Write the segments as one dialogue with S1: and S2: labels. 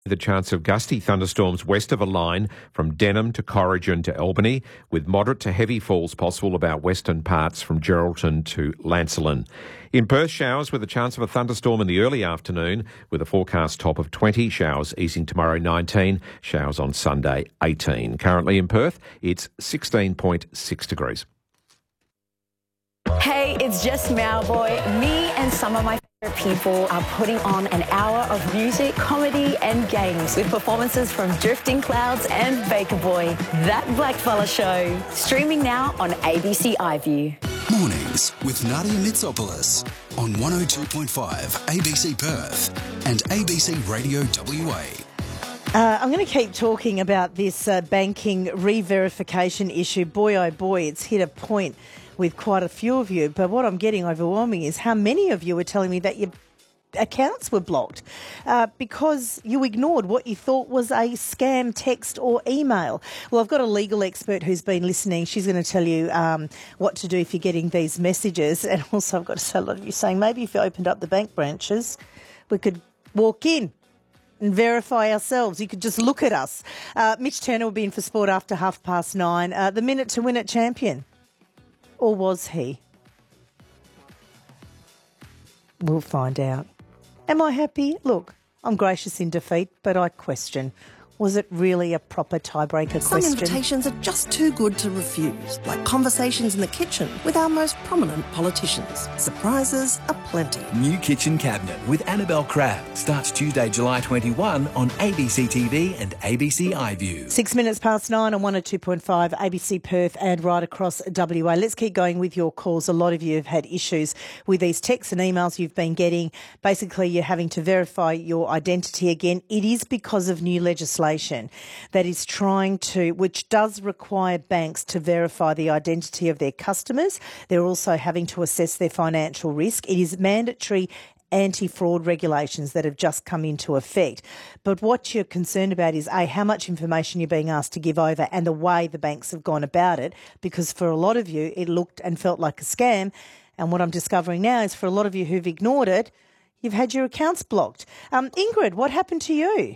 S1: The chance of gusty thunderstorms west of a line from Denham to Corrigan to Albany, with moderate to heavy falls possible about western parts from Geraldton to Lancelin. In Perth, showers with a chance of a thunderstorm in the early afternoon, with a forecast top of 20, showers easing tomorrow 19, showers on Sunday 18. Currently in Perth, it's 16.6 degrees.
S2: Hey, it's just Mauboy. Me and some of my favourite people are putting on an hour of music, comedy and games with performances from Drifting Clouds and Baker Boy. That Blackfella Show. Streaming now on ABC iView.
S3: Mornings with Nadia Mitsopoulos on 102.5 ABC Perth and ABC Radio WA.
S4: I'm going to keep talking about this banking re-verification issue. Boy, oh boy, it's hit a point with quite a few of you. But what I'm getting overwhelming is how many of you are telling me that your accounts were blocked because you ignored what you thought was a scam text or email. Well, I've got a legal expert who's been listening. She's going to tell you what to do if you're getting these messages. And also I've got to say, a lot of you saying maybe if you opened up the bank branches, we could walk in and verify ourselves. You could just look at us. Mitch Turner will be in for sport after 9:30. The minute to win it champion. Or was he? We'll find out. Am I happy? Look, I'm gracious in defeat, but I question. Was it really a proper tiebreaker question?
S5: Some invitations are just too good to refuse, like conversations in the kitchen with our most prominent politicians. Surprises aplenty.
S6: New Kitchen Cabinet with Annabelle Crabb starts Tuesday, July 21 on ABC TV and ABC iView.
S4: 6 minutes past 9 on 102.5 ABC Perth and right across WA. Let's keep going with your calls. A lot of you have had issues with these texts and emails you've been getting. Basically, you're having to verify your identity again. It is because of new legislation that is which does require banks to verify the identity of their customers. They're also having to assess their financial risk. It is mandatory anti-fraud regulations that have just come into effect. But what you're concerned about is, A, how much information you're being asked to give over and the way the banks have gone about it, because for a lot of you, it looked and felt like a scam. And what I'm discovering now is for a lot of you who've ignored it, you've had your accounts blocked. Ingrid, what happened to you?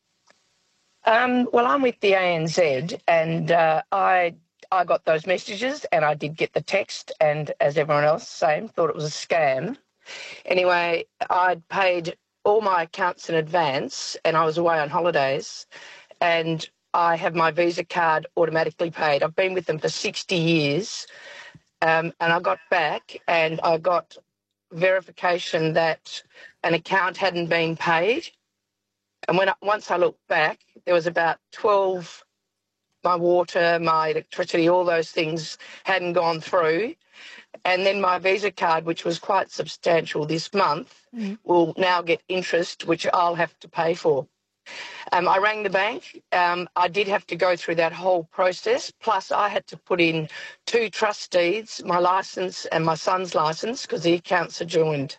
S7: Well, I'm with the ANZ and I got those messages and I did get the text, and as everyone else, same, thought it was a scam. Anyway, I'd paid all my accounts in advance and I was away on holidays, and I have my Visa card automatically paid. I've been with them for 60 years and I got back and I got verification that an account hadn't been paid. And once I looked back, there was about 12, my water, my electricity, all those things hadn't gone through. And then my Visa card, which was quite substantial this month, will now get interest, which I'll have to pay for. I rang the bank. I did have to go through that whole process. Plus, I had to put in 2 trust deeds, my licence and my son's licence, because the accounts are joined.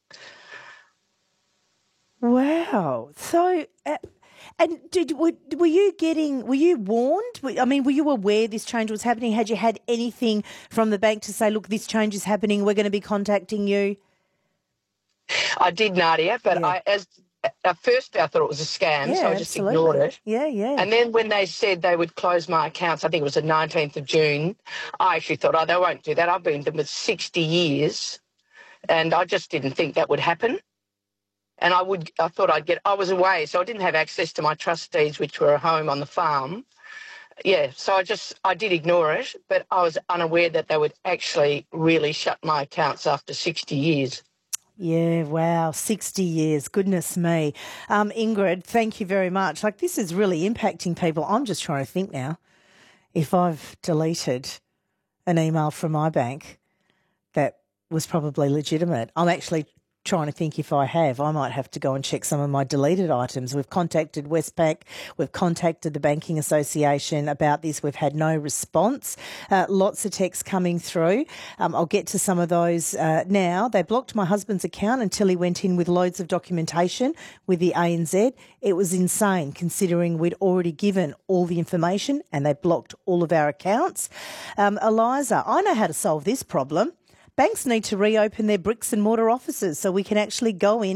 S4: Wow. So, and were you warned? I mean, were you aware this change was happening? Had you had anything from the bank to say, look, this change is happening, we're going to be contacting you?
S7: I did, Nadia, but
S4: Yeah.
S7: at first I thought it was a scam, so I just ignored it.
S4: Yeah.
S7: And then when they said they would close my accounts, I think it was the 19th of June, I actually thought, oh, they won't do that. I've been with them for 60 years, and I just didn't think that would happen. And I was away, so I didn't have access to my trust deeds, which were at home on the farm. Yeah, so I did ignore it, but I was unaware that they would actually really shut my accounts after 60 years.
S4: Yeah, wow, 60 years, goodness me. Ingrid, thank you very much. This is really impacting people. I'm just trying to think now, if I've deleted an email from my bank that was probably legitimate. I'm actually trying to think if I have. I might have to go and check some of my deleted items. We've contacted Westpac. We've contacted the Banking Association about this. We've had no response. Lots of texts coming through. I'll get to some of those now. They blocked my husband's account until he went in with loads of documentation with the ANZ. It was insane considering we'd already given all the information and they blocked all of our accounts. Eliza, I know how to solve this problem. Banks need to reopen their bricks and mortar offices so we can actually go in,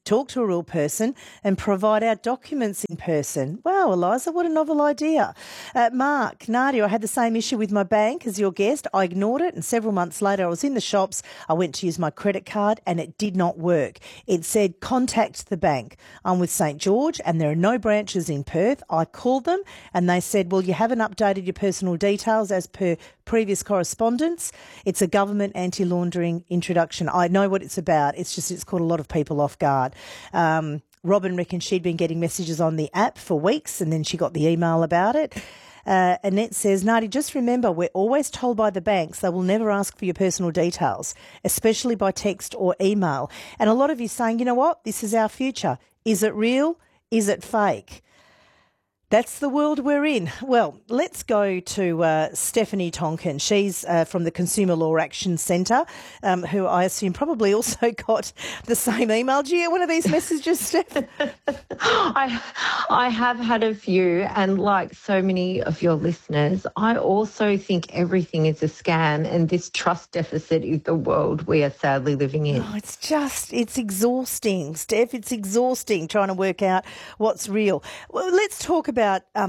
S4: talk to a real person and provide our documents in person. Wow, Eliza, what a novel idea. Mark, Nadia, I had the same issue with my bank as your guest. I ignored it, and several months later I was in the shops. I went to use my credit card and it did not work. It said, contact the bank. I'm with St. George and there are no branches in Perth. I called them and they said, well, you haven't updated your personal details as per previous correspondence. It's a government anti-laundering introduction. I know what it's about. It's caught a lot of people off guard. Robin reckons she'd been getting messages on the app for weeks and then she got the email about it. Annette says, Nadi, just remember, we're always told by the banks they will never ask for your personal details, especially by text or email. And a lot of you saying, you know what, this is our future. Is it real? Is it fake? That's the world we're in. Well, let's go to Stephanie Tonkin. She's from the Consumer Law Action Centre, who I assume probably also got the same email. Do you get one of these messages, Steph?
S8: I have had a few, and like so many of your listeners, I also think everything is a scam, and this trust deficit is the world we are sadly living in.
S4: Oh, it's exhausting, Steph. It's exhausting trying to work out what's real. Well, let's talk about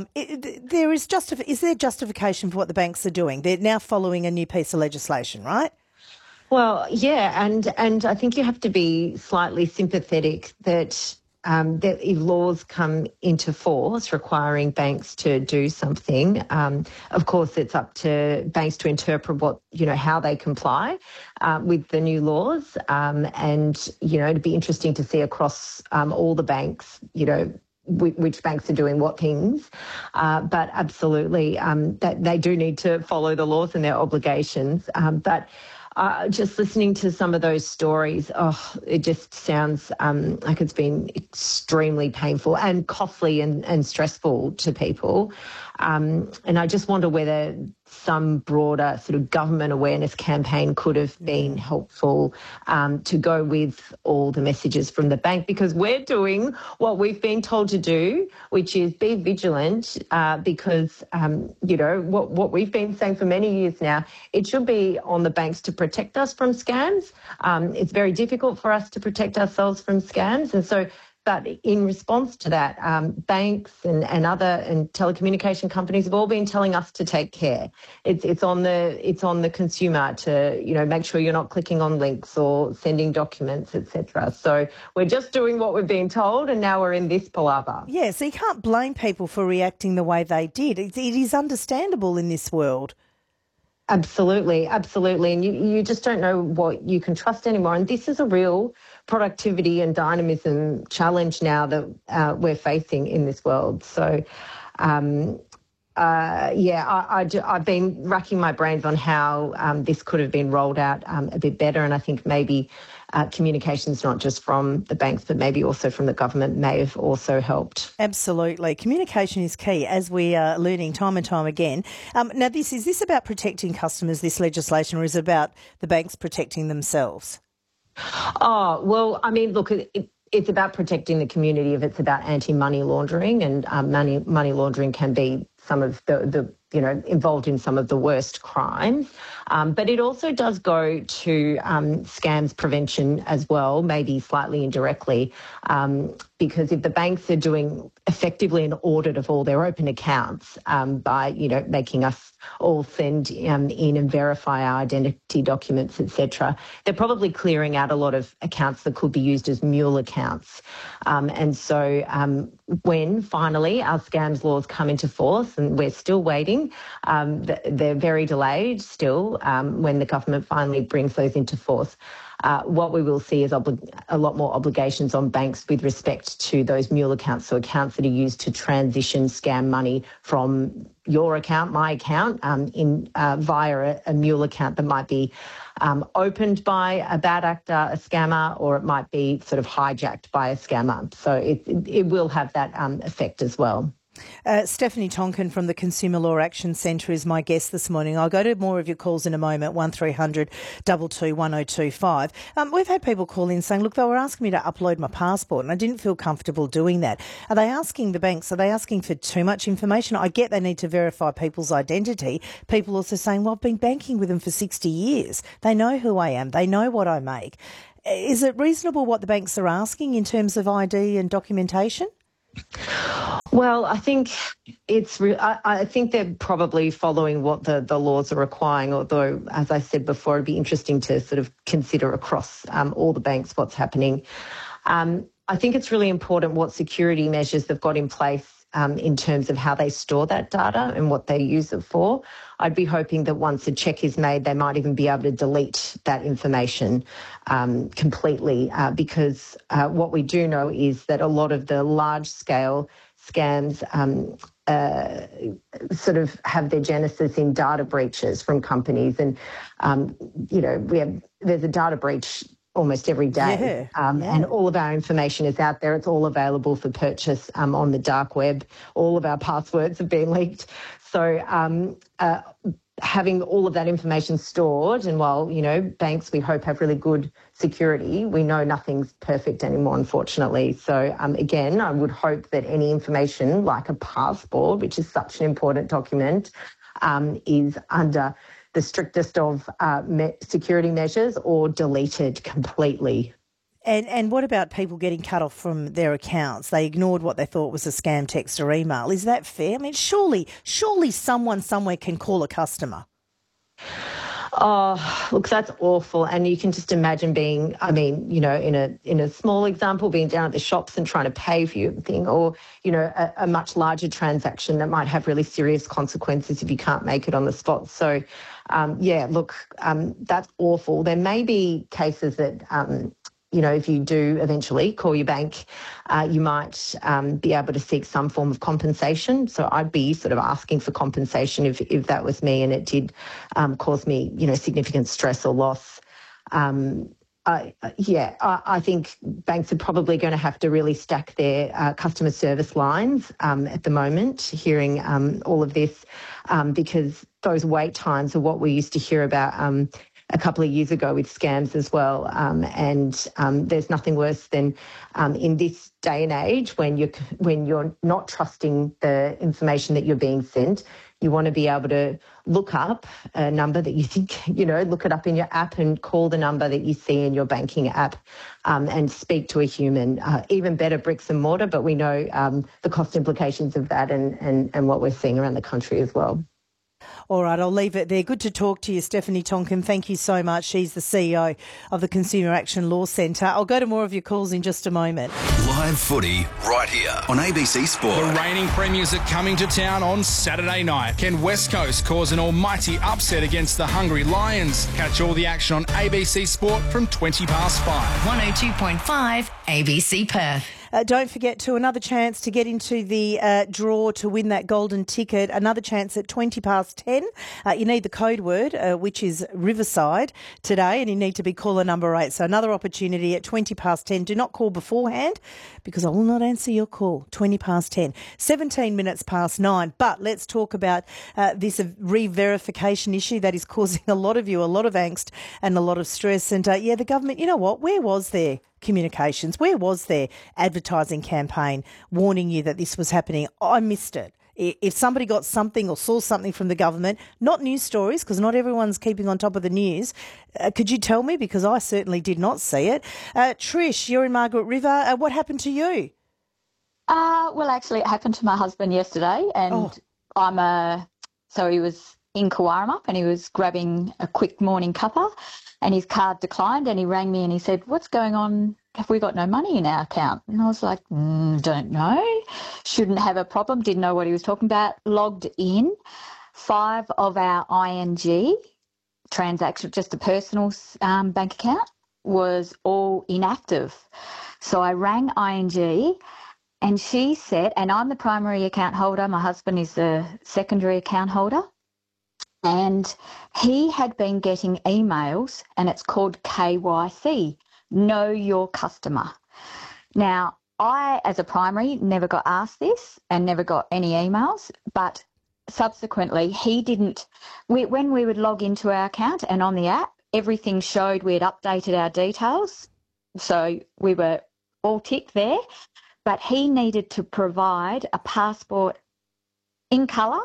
S4: is there justification for what the banks are doing? They're now following a new piece of legislation, right?
S8: Well, yeah, and I think you have to be slightly sympathetic that if laws come into force requiring banks to do something, of course it's up to banks to interpret how they comply with the new laws, and it'd be interesting to see across all the banks, which banks are doing what things, but absolutely that they do need to follow the laws and their obligations. But just listening to some of those stories, it just sounds like it's been extremely painful and costly and stressful to people. And I just wonder whether some broader sort of government awareness campaign could have been helpful to go with all the messages from the bank, because we're doing what we've been told to do, which is be vigilant, because, what we've been saying for many years now, it should be on the banks to protect us from scams. It's very difficult for us to protect ourselves from scams. And so, but in response to that, banks and telecommunication companies have all been telling us to take care. It's on the consumer to make sure you're not clicking on links or sending documents, etc. So we're just doing what we're being told, and now we're in this palaver.
S4: Yeah, so you can't blame people for reacting the way they did. It is understandable in this world.
S8: Absolutely. And you just don't know what you can trust anymore. And this is a real productivity and dynamism challenge now that we're facing in this world. So, I've been racking my brains on how this could have been rolled out a bit better. And I think maybe communications, not just from the banks, but maybe also from the government, may have also helped.
S4: Absolutely. Communication is key, as we are learning time and time again. Now, is this about protecting customers, this legislation, or is it about the banks protecting themselves?
S8: Oh, well, I mean, look, it's about protecting the community if it's about anti-money laundering, and money laundering can be some of the involved in some of the worst crimes. But it also does go to scams prevention as well, maybe slightly indirectly, because if the banks are doing effectively an audit of all their open accounts by, making us all send in and verify our identity documents, etc., they're probably clearing out a lot of accounts that could be used as mule accounts. And so when finally our scams laws come into force, and we're still waiting, they're very delayed still when the government finally brings those into force. What we will see is a lot more obligations on banks with respect to those mule accounts, so accounts that are used to transition scam money from your account, my account, via a mule account that might be opened by a bad actor, a scammer, or it might be sort of hijacked by a scammer. So it will have that effect as well.
S4: Stephanie Tonkin from the Consumer Law Action Centre is my guest this morning. I'll go to more of your calls in a moment, 1300 22 1025. We've had people call in saying, look, they were asking me to upload my passport and I didn't feel comfortable doing that. Are they asking for too much information? I get they need to verify people's identity. People also saying, well, I've been banking with them for 60 years. They know who I am. They know what I make. Is it reasonable what the banks are asking in terms of ID and documentation?
S8: Well, I think I think they're probably following what the laws are requiring, although, as I said before, it'd be interesting to sort of consider across all the banks what's happening. I think it's really important what security measures they've got in place in terms of how they store that data and what they use it for. I'd be hoping that once a check is made, they might even be able to delete that information completely because what we do know is that a lot of the large-scale scams sort of have their genesis in data breaches from companies. And, there's a data breach almost every day. And all of our information is out there. It's all available for purchase on the dark web. All of our passwords have been leaked. So having all of that information stored, and while, banks we hope have really good security, we know nothing's perfect anymore, unfortunately. So again, I would hope that any information like a passport, which is such an important document, is under the strictest of security measures or deleted completely.
S4: And what about people getting cut off from their accounts? They ignored what they thought was a scam text or email. Is that fair? I mean, surely someone somewhere can call a customer.
S8: Oh, look, that's awful. And you can just imagine being, in a small example, being down at the shops and trying to pay for your thing, or, a much larger transaction that might have really serious consequences if you can't make it on the spot. So, that's awful. There may be cases that, if you do eventually call your bank, you might be able to seek some form of compensation. So I'd be sort of asking for compensation if that was me and it did cause me, significant stress or loss. I think banks are probably going to have to really stack their customer service lines at the moment, hearing all of this, because those wait times are what we used to hear about a couple of years ago with scams as well. There's nothing worse than in this day and age when you're not trusting the information that you're being sent. You want to be able to look up a number that you think, look it up in your app and call the number that you see in your banking app and speak to a human. Even better, bricks and mortar, but we know the cost implications of that and what we're seeing around the country as well.
S4: All right, I'll leave it there. Good to talk to you, Stephanie Tonkin. Thank you so much. She's the CEO of the Consumer Action Law Centre. I'll go to more of your calls in just a moment.
S3: Live footy right here on ABC Sport.
S9: The reigning premiers are coming to town on Saturday night. Can West Coast cause an almighty upset against the Hungry Lions? Catch all the action on ABC Sport from 5:20.
S10: 102.5 ABC Perth.
S4: Don't forget to another chance to get into the draw to win that golden ticket. Another chance at 10:20. You need the code word, which is Riverside today, and you need to be caller number 8. So another opportunity at 10:20. Do not call beforehand because I will not answer your call. 10:20. 17 minutes past 9. But let's talk about this re-verification issue that is causing a lot of you a lot of angst and a lot of stress. And the government, you know what? Where was their communications? Where was their advertising campaign warning you that this was happening? I missed it. If somebody got something or saw something from the government, not news stories, because not everyone's keeping on top of the news, could you tell me? Because I certainly did not see it. Trish, you're in Margaret River. What happened to you?
S11: Well, actually, it happened to my husband yesterday, and so he was in Cowarup and he was grabbing a quick morning cuppa, and his card declined, and he rang me and he said, "What's going on? Have we got no money in our account?" And I was like, don't know. Shouldn't have a problem. Didn't know what he was talking about. Logged in. 5 of our ING transactions, just a personal bank account, was all inactive. So I rang ING and she said, and I'm the primary account holder, my husband is the secondary account holder, and he had been getting emails, and it's called KYC, Know Your Customer. Now, I, as a primary, never got asked this and never got any emails, but subsequently he didn't. When we would log into our account and on the app, everything showed we had updated our details, so we were all ticked there, but he needed to provide a passport in colour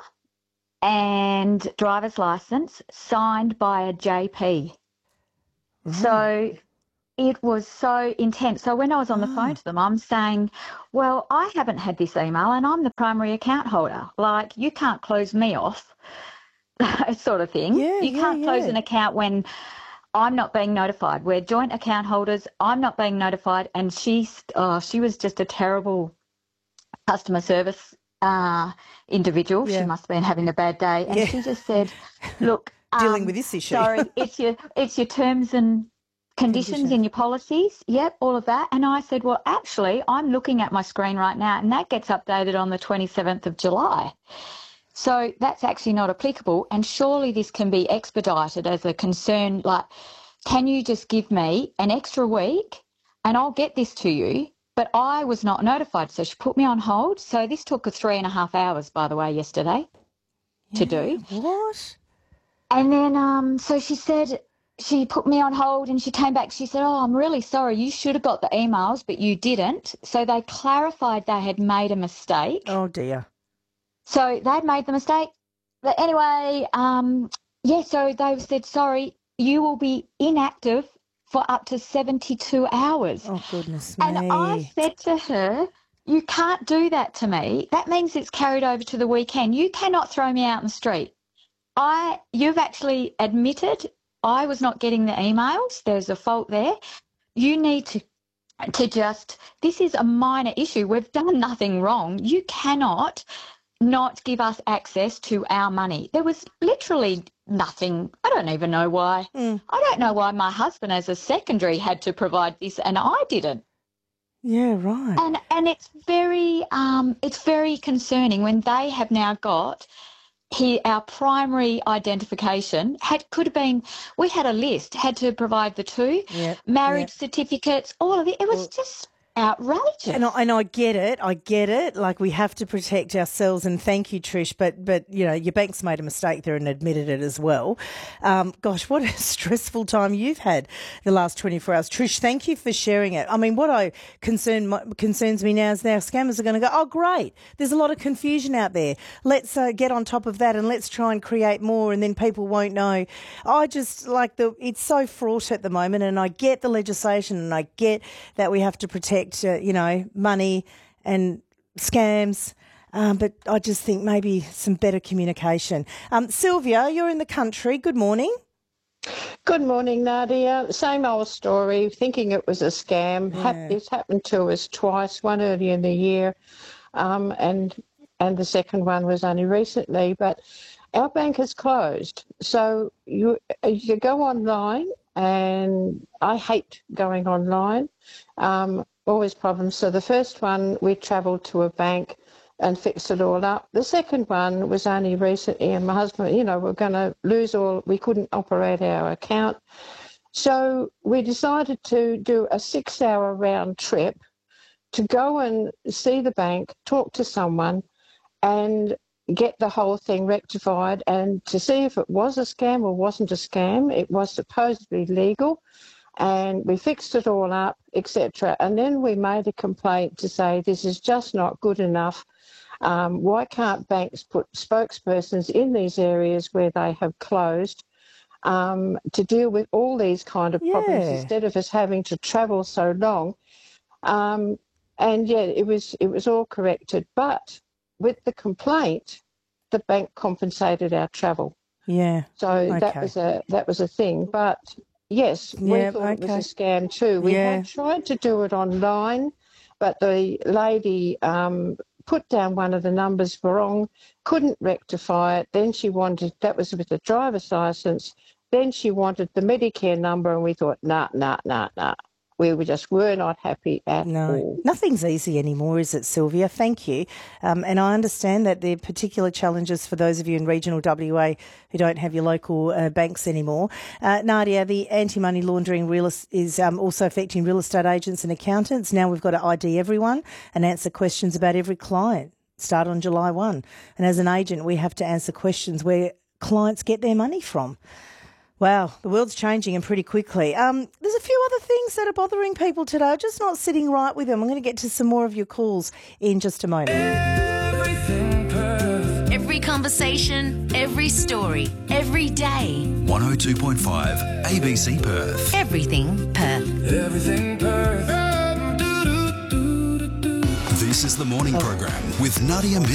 S11: and driver's licence signed by a JP. So it was so intense. So when I was on the phone to them, I'm saying, well, I haven't had this email and I'm the primary account holder. Like, you can't close me off, sort of thing.
S4: Yeah,
S11: you can't close an account when I'm not being notified. We're joint account holders. I'm not being notified. And she was just a terrible customer service individual.
S4: Yeah.
S11: She must have been having a bad day. And she just said, look,
S4: dealing with this issue.
S11: Sorry, it's your terms and conditions in your policies. Yep, all of that. And I said, well, actually, I'm looking at my screen right now, and that gets updated on the 27th of July. So that's actually not applicable. And surely this can be expedited as a concern. Like, can you just give me an extra week and I'll get this to you? But I was not notified. So she put me on hold. So this took 3.5 hours, by the way, yesterday to do.
S4: What?
S11: And then so she said, she put me on hold and she came back. She said, oh, I'm really sorry. You should have got the emails, but you didn't. So they clarified they had made a mistake.
S4: Oh, dear.
S11: So they'd made the mistake. But anyway, so they said, sorry, you will be inactive for up to 72 hours.
S4: Oh, goodness me.
S11: And I said to her, you can't do that to me. That means it's carried over to the weekend. You cannot throw me out in the street. You've actually admitted I was not getting the emails. There's a fault there. You need to just, this is a minor issue. We've done nothing wrong. You cannot not give us access to our money. There was literally nothing. I don't even know why. I don't know why my husband as a secondary had to provide this and I didn't.
S4: Yeah, right.
S11: And it's very concerning when they have now got our primary identification could have been, we had a list, had to provide the two, marriage certificates, all of it. It was just outrageous.
S4: And I get it. Like, we have to protect ourselves, and thank you, Trish, but you know, your bank's made a mistake there and admitted it as well. Gosh, what a stressful time you've had the last 24 hours. Trish, thank you for sharing it. I mean, what concerns me now is now scammers are going to go, oh, great, there's a lot of confusion out there. Let's get on top of that and let's try and create more, and then people won't know. I just it's so fraught at the moment, and I get the legislation and I get that we have to protect money and scams, but I just think maybe some better communication. Sylvia, you're in the country. Good morning.
S12: Good morning, Nadia. Same old story, thinking it was a scam. It's happened to us twice, one earlier in the year, and the second one was only recently. But our bank is closed. So you go online, and I hate going online. Always problems. So the first one, we travelled to a bank and fixed it all up. The second one was only recently, and my husband, we're going to lose we couldn't operate our account. So we decided to do a 6-hour round trip to go and see the bank, talk to someone, and get the whole thing rectified, and to see if it was a scam or wasn't a scam. It was supposedly legal. And we fixed it all up, etc. And then we made a complaint to say this is just not good enough. Why can't banks put spokespersons in these areas where they have closed to deal with all these kind of problems instead of us having to travel so long? It was all corrected. But with the complaint, the bank compensated our travel.
S4: Yeah.
S12: So that was a thing. But yes, we thought it was a scam too. We had tried to do it online, but the lady put down one of the numbers wrong, couldn't rectify it. Then she wanted, that was with the driver's licence, then she wanted the Medicare number, and we thought, nah. We were not happy at all.
S4: Nothing's easy anymore, is it, Sylvia? Thank you. And I understand that there are particular challenges for those of you in regional WA who don't have your local banks anymore. Nadia, the anti-money laundering is also affecting real estate agents and accountants. Now we've got to ID everyone and answer questions about every client. Start on July 1. And as an agent, we have to answer questions where clients get their money from. Wow, the world's changing and pretty quickly. There's a few other things that are bothering people today, just not sitting right with them. I'm going to get to some more of your calls in just a moment.
S10: Every conversation, every story, every day.
S3: 102.5 ABC Perth.
S10: Everything Perth.
S13: Everything Perth.
S3: This is the morning program with Nadia